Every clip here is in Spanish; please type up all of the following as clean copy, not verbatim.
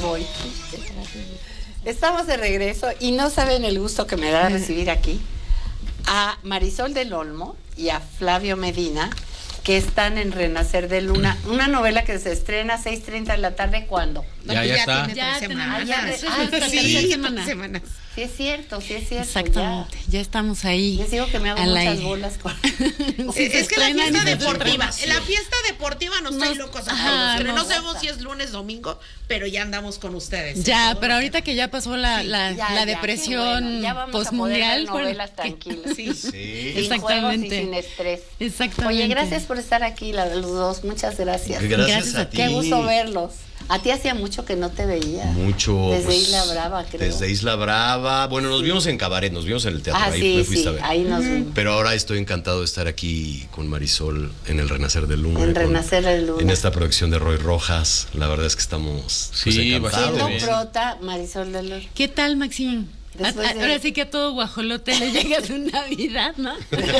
Voy. Estamos de regreso y no saben el gusto que me da recibir aquí a Marisol del Olmo y a Flavio Medina, que están en Renacer de Luna, una novela que se estrena a 6:30 de la tarde. ¿Cuándo? Ya está. Ya tenemos. Semanas. Sí es cierto. Exactamente, ya estamos ahí. Les digo que me hago muchas bolas con... Es que la fiesta deportiva nos trae locos a todos. No sabemos si es lunes, domingo, pero ya andamos con ustedes. Ya, pero ahorita que ya pasó la depresión postmundial. Novelas tranquilas. Sí, exactamente. Sin estrés. Exactamente. Oye, gracias por estar aquí, los dos. Muchas gracias. Gracias a ti. Qué gusto verlos. A ti hacía mucho que no te veía. Mucho. Desde Isla Brava, creo. Desde Isla Brava. Bueno, nos vimos en Cabaret, nos vimos en el teatro. Ahí me fuiste a ver. Ahí nos vimos. Pero ahora estoy encantado de estar aquí con Marisol en el Renacer de Luna. En esta producción de Roy Rojas. La verdad es que estamos encantados. Siendo prota, Marisol del Luna. ¿Qué tal, Maxim? Ahora sí que a todo guajolote le llega su Navidad, ¿no?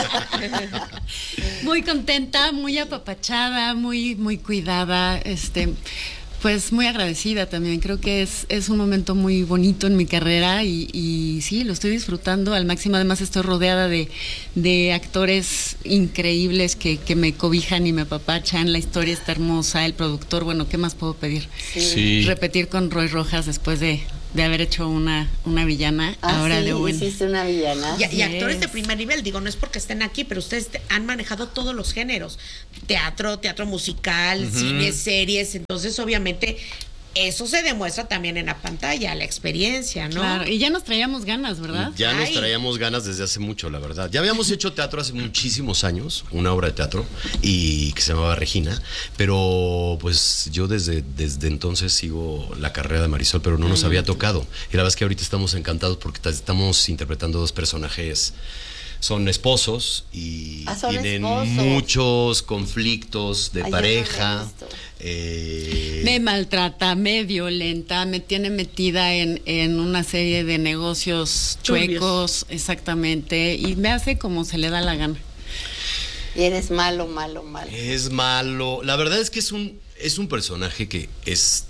Muy contenta, muy apapachada, muy cuidada, pues muy agradecida también. Creo que es un momento muy bonito en mi carrera y sí, lo estoy disfrutando al máximo. Además estoy rodeada de actores increíbles que me cobijan y me apapachan. La historia está hermosa, el productor, bueno, ¿qué más puedo pedir? Sí. Repetir con Roy Rojas después de haber hecho una villana, ahora de bueno. Hiciste una villana. Y actores de primer nivel, digo, no es porque estén aquí, pero ustedes han manejado todos los géneros, teatro musical, cine, series, entonces obviamente eso se demuestra también en la pantalla, la experiencia, ¿no? Claro, y ya nos traíamos ganas, ¿verdad? Ya nos traíamos ganas desde hace mucho, la verdad. Ya habíamos hecho teatro hace muchísimos años, una obra de teatro, y que se llamaba Regina, pero pues yo desde entonces sigo la carrera de Marisol, pero no nos había tocado. Y la verdad es que ahorita estamos encantados porque estamos interpretando dos personajes. Son esposos y tienen muchos conflictos de pareja. Me maltrata, me violenta, me tiene metida en una serie de negocios chuecos, exactamente, y me hace como se le da la gana. Y eres malo. Es malo. La verdad es que es un personaje que es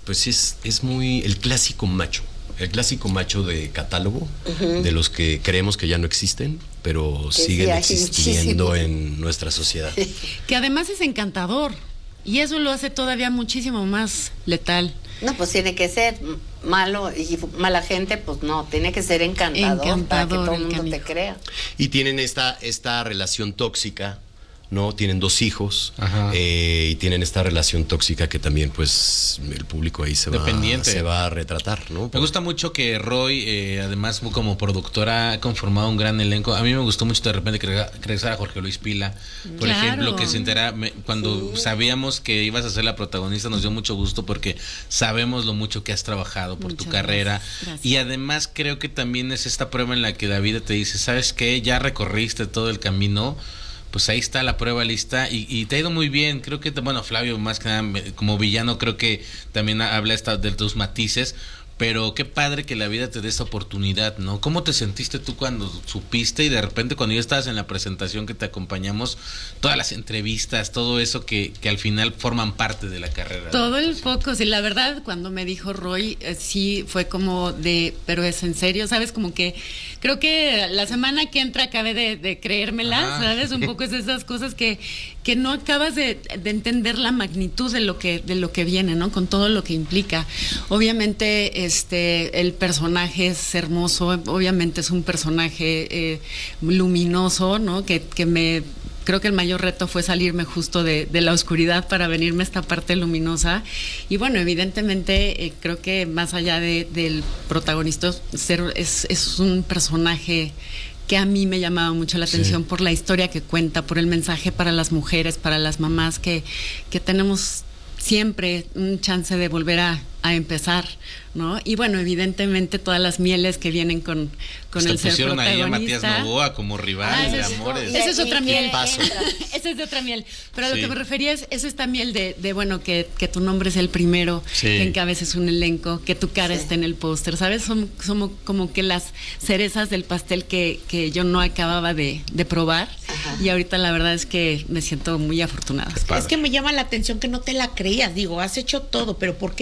muy el clásico macho. El clásico macho de catálogo, de los que creemos que ya no existen, pero siguen existiendo en nuestra sociedad. Que además es encantador, y eso lo hace todavía muchísimo más letal. No, pues tiene que ser malo y mala gente, pues no, tiene que ser encantador para que todo el mundo te crea. Y tienen esta relación tóxica, ¿no? Tienen 2 hijos y tienen esta relación tóxica que también pues el público ahí se va a retratar, ¿no? Me gusta mucho que Roy, además como productora, ha conformado un gran elenco. A mí me gustó mucho de repente que regresara Jorge Luis Pila, por ejemplo, que se entera cuando sabíamos que ibas a ser la protagonista, nos dio mucho gusto porque sabemos lo mucho que has trabajado por tu carrera. Gracias. Y además creo que también es esta prueba en la que David te dice, ¿sabes qué? Ya recorriste todo el camino. Pues ahí está la prueba lista y te ha ido muy bien. Creo que, bueno, Flavio, más que nada, como villano, creo que también habla de tus matices. Pero qué padre que la vida te dé esta oportunidad, ¿no? ¿Cómo te sentiste tú cuando supiste y de repente cuando ya estabas en la presentación que te acompañamos, todas las entrevistas, todo eso que al final forman parte de la carrera? Todo el foco, sí, la verdad, cuando me dijo Roy, sí fue como pero es en serio, ¿sabes? Como que creo que la semana que entra acabé de creérmela, ¿sabes? Un poco es de esas cosas que no acabas de entender la magnitud de lo que viene, ¿no? Con todo lo que implica. Obviamente, el personaje es hermoso, obviamente es un personaje luminoso, ¿no? Que creo que el mayor reto fue salirme justo de la oscuridad para venirme a esta parte luminosa. Y bueno, evidentemente creo que más allá del protagonista, es un personaje que a mí me llamaba mucho la atención por la historia que cuenta, por el mensaje para las mujeres, para las mamás, que tenemos siempre un chance de volver a empezar, ¿no? Y bueno, evidentemente todas las mieles que vienen con el ser protagonista. Ahí a Matías Novoa como rival de amores. Esa es otra miel. Esa es de otra miel. Pero a lo que me refería es esta miel de bueno, que tu nombre es el primero, que encabeces un elenco, que tu cara esté en el póster, ¿sabes? Son como que las cerezas del pastel que yo no acababa de probar. Y ahorita la verdad es que me siento muy afortunada. Es que me llama la atención que no te la creías. Digo, has hecho todo, pero ¿por qué?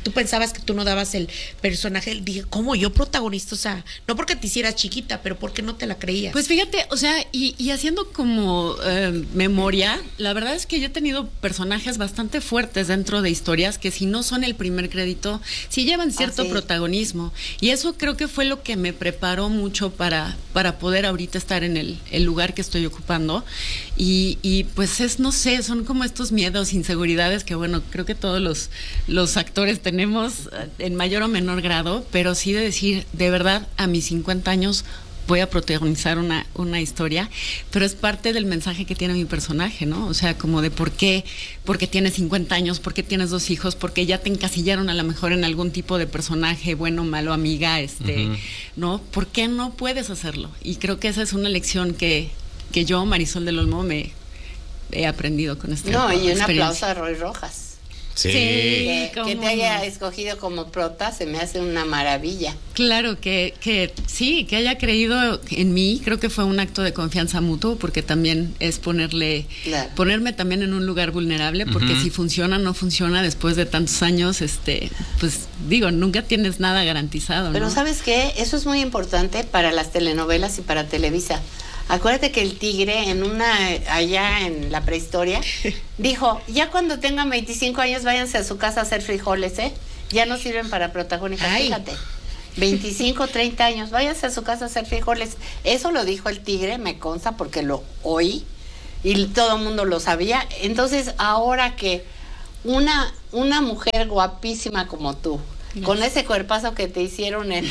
tú pensabas que tú no dabas el personaje. Dije, ¿cómo yo protagonista? O sea, no porque te hicieras chiquita, pero porque no te la creías. Pues fíjate, o sea, y haciendo como memoria, la verdad es que yo he tenido personajes bastante fuertes dentro de historias que si no son el primer crédito, sí llevan cierto protagonismo. Y eso creo que fue lo que me preparó mucho para poder ahorita estar en el lugar que estoy ocupando. Y pues no sé, son como estos miedos, inseguridades que bueno, creo que todos los actores tenemos en mayor o menor grado, pero sí de decir, de verdad, a mis 50 años voy a protagonizar una historia, pero es parte del mensaje que tiene mi personaje, ¿no? O sea, como de por qué tienes 50 años, por qué tienes 2 hijos, porque ya te encasillaron a lo mejor en algún tipo de personaje, bueno, malo, amiga, ¿no? ¿Por qué no puedes hacerlo? Y creo que esa es una lección que yo, Marisol del Olmo, me he aprendido con esta experiencia. Y un aplauso a Roy Rojas. Sí. Que te haya escogido como prota, se me hace una maravilla. Claro, que sí, que haya creído en mí, creo que fue un acto de confianza mutuo, porque también es ponerme también en un lugar vulnerable, porque si funciona, no funciona después de tantos años, pues digo, nunca tienes nada garantizado, Pero ¿no? ¿sabes qué? Eso es muy importante para las telenovelas y para Televisa. Acuérdate que el Tigre allá en la prehistoria dijo, ya cuando tengan 25 años váyanse a su casa a hacer frijoles, ya no sirven para protagónicas. Fíjate, 25, 30 años, váyanse a su casa a hacer frijoles. Eso lo dijo el Tigre, me consta porque lo oí y todo el mundo lo sabía. Entonces ahora que una mujer guapísima como tú, con ese cuerpazo que te hicieron en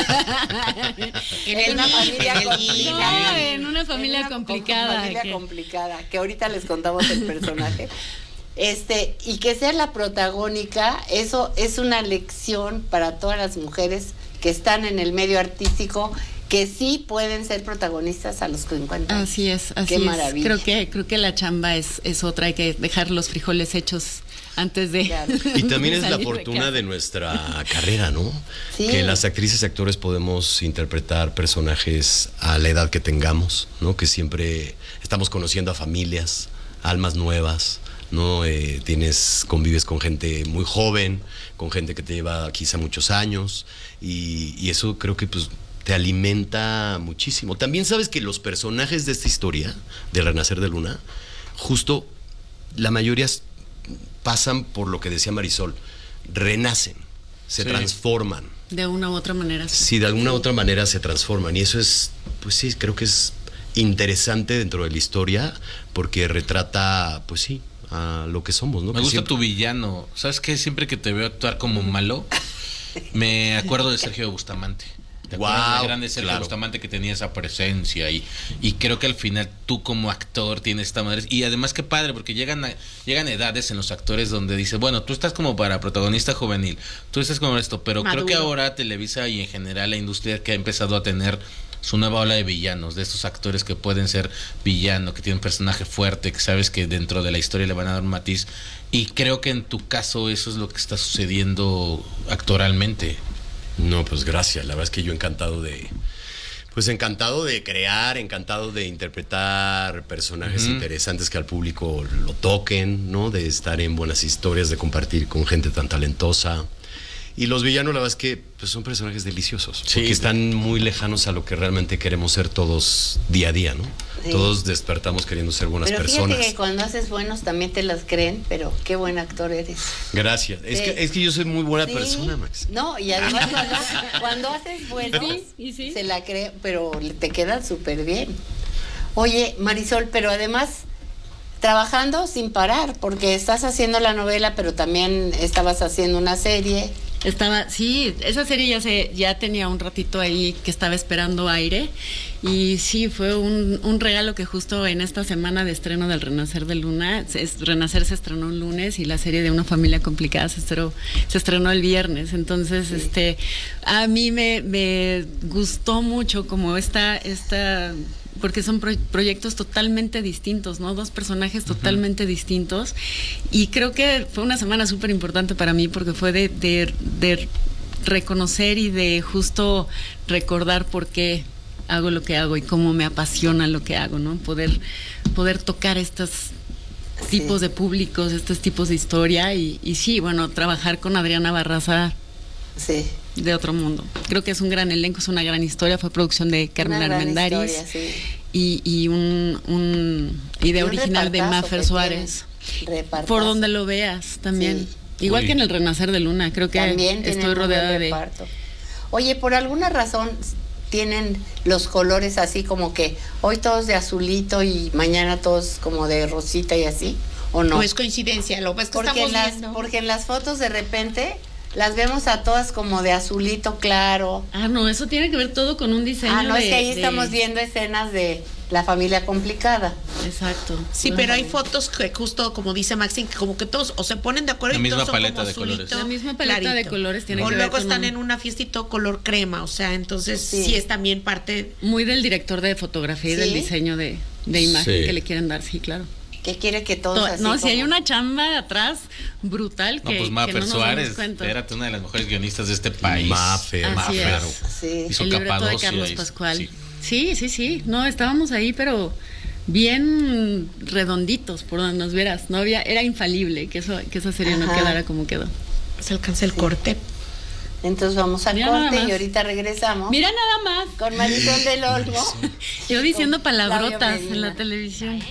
una familia complicada. No, en una familia complicada. Que ahorita les contamos el personaje. Y que sea la protagónica, eso es una lección para todas las mujeres que están en el medio artístico, que sí pueden ser protagonistas a los 50 años. Así es. Qué maravilla. Creo que la chamba es otra, hay que dejar los frijoles hechos antes de... Claro. Y también es la fortuna de nuestra carrera, ¿no? Sí. Que las actrices y actores podemos interpretar personajes a la edad que tengamos, ¿no? Que siempre estamos conociendo a familias, almas nuevas, ¿no? Convives con gente muy joven, con gente que te lleva quizá muchos años, y eso creo que pues te alimenta muchísimo. También sabes que los personajes de esta historia, del Renacer de Luna, justo la mayoría pasan por lo que decía Marisol, renacen, se transforman. De una u otra manera. Sí, de alguna u otra manera se transforman, y eso es, pues sí, creo que es interesante dentro de la historia, porque retrata, pues sí, a lo que somos, ¿no? Me gusta tu villano. ¿Sabes qué? Siempre que te veo actuar como malo, me acuerdo de Sergio Bustamante. ¿Te acuerdas del grande Sergio Bustamante, que tenía esa presencia? Y creo que al final tú como actor tienes esta madre. Y además qué padre, porque llegan edades en los actores donde dices, bueno, tú estás como para protagonista juvenil, tú estás como esto, pero Maduro. Creo que ahora Televisa y en general la industria que ha empezado a tener su nueva ola de villanos, de estos actores que pueden ser villano, que tienen un personaje fuerte, que sabes que dentro de la historia le van a dar un matiz. Y creo que en tu caso eso es lo que está sucediendo actoralmente. No, pues gracias. La verdad es que yo encantado de crear, encantado de interpretar personajes interesantes que al público lo toquen, ¿no? De estar en buenas historias, de compartir con gente tan talentosa. Y los villanos, la verdad es que pues, son personajes deliciosos, porque están muy lejanos a lo que realmente queremos ser todos día a día, ¿no? Sí. Todos despertamos queriendo ser buenas personas. Pero fíjate que cuando haces buenos también te las creen, pero qué buen actor eres. Gracias. Es que yo soy muy buena persona, Max. No, y además cuando haces buenos, se la creen, pero te quedan súper bien. Oye, Marisol, pero además trabajando sin parar, porque estás haciendo la novela, pero también estabas haciendo una serie. Esa serie ya tenía un ratito ahí que estaba esperando aire, y sí, fue un regalo que justo en esta semana de estreno del Renacer de Luna, Renacer se estrenó un lunes y la serie de Una Familia Complicada se estrenó el viernes. Entonces, a mí me gustó mucho como esta porque son proyectos totalmente distintos, ¿no? 2 personajes totalmente distintos, y creo que fue una semana súper importante para mí, porque fue de reconocer y de justo recordar por qué hago lo que hago y cómo me apasiona lo que hago, ¿no? Poder tocar estas tipos de públicos, estos tipos de historia y sí, bueno, trabajar con Adriana Barraza Sí. de otro mundo. Creo que es un gran elenco, es una gran historia, fue producción de Carmen Armendáriz y un idea original de Mafer Suárez. Por donde lo veas también. Sí. Igual que en el Renacer de Luna, creo que también estoy rodeada de... Oye, por alguna razón tienen los colores así como que hoy todos de azulito y mañana todos como de rosita y así, ¿o no? No es coincidencia, lo ves que porque en las fotos de repente las vemos a todas como de azulito claro. Ah, no, eso tiene que ver todo con un diseño. Ah, no, es que ahí estamos viendo escenas de La Familia Complicada. Exacto. Sí, pero hay fotos que justo como dice Maxine, que como que todos o se ponen de acuerdo la y misma todos son paleta como de azulito, colores. La misma paleta clarito. de colores tiene o que ver luego con están en una fiesta y todo color crema, o sea, entonces sí es también parte muy del director de fotografía y del diseño de imagen que le quieren dar, sí, claro. Que quiere que todos así no, como... si hay una chamba atrás brutal que no, pues Mafer que no nos Suárez, damos cuenta. espérate, una de las mejores guionistas de este país. Mafer. Sí. Hizo el libreto de Carlos Pascual. Sí. No, estábamos ahí, pero bien redonditos por donde nos vieras. No había, era infalible que esa serie no quedara como quedó. se alcanza el corte. Entonces vamos a corte y ahorita regresamos. Mira nada más. Con Marisol del Olmo. Yo diciendo palabrotas en la televisión.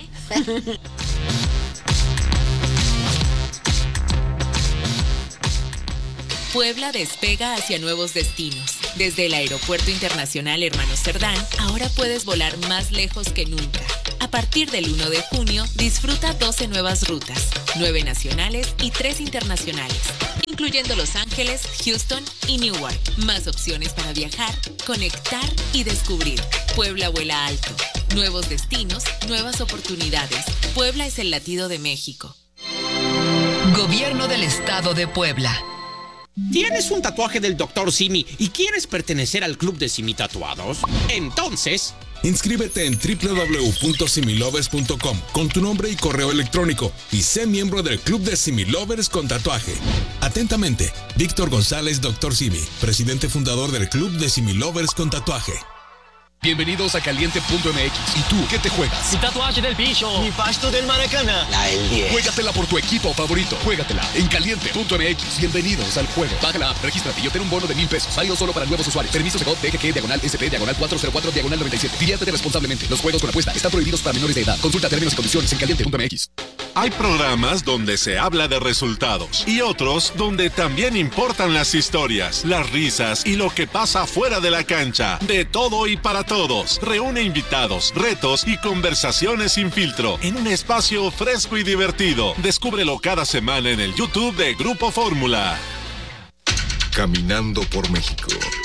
Puebla despega hacia nuevos destinos. Desde el Aeropuerto Internacional Hermanos Cerdán, ahora puedes volar más lejos que nunca. A partir del 1 de junio, disfruta 12 nuevas rutas, 9 nacionales y 3 internacionales, incluyendo Los Ángeles, Houston y Newark. Más opciones para viajar, conectar y descubrir. Puebla vuela alto. Nuevos destinos, nuevas oportunidades. Puebla es el latido de México. Gobierno del Estado de Puebla. ¿Tienes un tatuaje del Dr. Simi y quieres pertenecer al club de Simi Tatuados? Entonces, inscríbete en www.similovers.com con tu nombre y correo electrónico y sé miembro del club de Similovers con tatuaje. Atentamente, Víctor González, Dr. Simi, presidente fundador del club de Similovers con tatuaje. Bienvenidos a Caliente.mx. ¿Y tú qué te juegas? Mi tatuaje del bicho. Mi pasto del Maracaná. La del 10. Juégatela por tu equipo favorito. Juégatela en Caliente.mx. Bienvenidos al juego. Baja la app, regístrate y obtén un bono de $1,000. Válido solo para nuevos usuarios. Permiso Segov DGG/SP/404/97. Diviértete responsablemente. Los juegos con apuesta están prohibidos para menores de edad. Consulta términos y condiciones en Caliente.mx. Hay programas donde se habla de resultados y otros donde también importan las historias, las risas y lo que pasa fuera de la cancha. De todo y para todos. Reúne invitados, retos y conversaciones sin filtro en un espacio fresco y divertido. Descúbrelo cada semana en el YouTube de Grupo Fórmula. Caminando por México.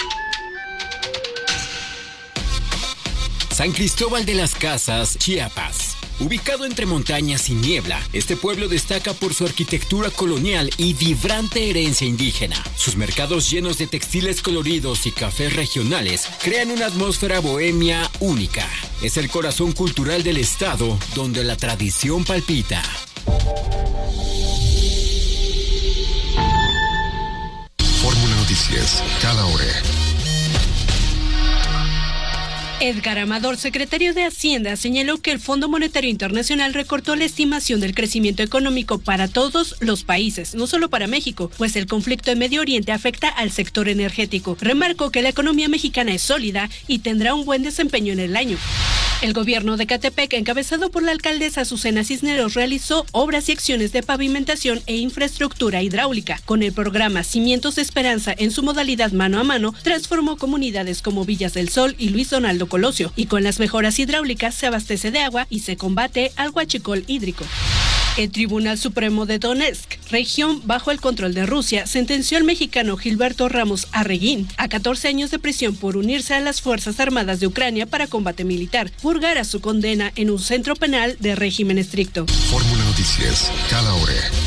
San Cristóbal de las Casas, Chiapas. Ubicado entre montañas y niebla, este pueblo destaca por su arquitectura colonial y vibrante herencia indígena. Sus mercados llenos de textiles coloridos y cafés regionales crean una atmósfera bohemia única. Es el corazón cultural del estado, donde la tradición palpita. Fórmula Noticias, cada hora. Edgar Amador, secretario de Hacienda, señaló que el Fondo Monetario Internacional recortó la estimación del crecimiento económico para todos los países, no solo para México, pues el conflicto en Medio Oriente afecta al sector energético. Remarcó que la economía mexicana es sólida y tendrá un buen desempeño en el año. El gobierno de Ecatepec, encabezado por la alcaldesa Azucena Cisneros, realizó obras y acciones de pavimentación e infraestructura hidráulica. Con el programa Cimientos de Esperanza en su modalidad mano a mano, transformó comunidades como Villas del Sol y Luis Donaldo Colosio, y con las mejoras hidráulicas se abastece de agua y se combate al huachicol hídrico. El Tribunal Supremo de Donetsk, región bajo el control de Rusia, sentenció al mexicano Gilberto Ramos Arreguín a 14 años de prisión por unirse a las Fuerzas Armadas de Ucrania para combate militar. Purgará su condena en un centro penal de régimen estricto. Fórmula Noticias, cada hora.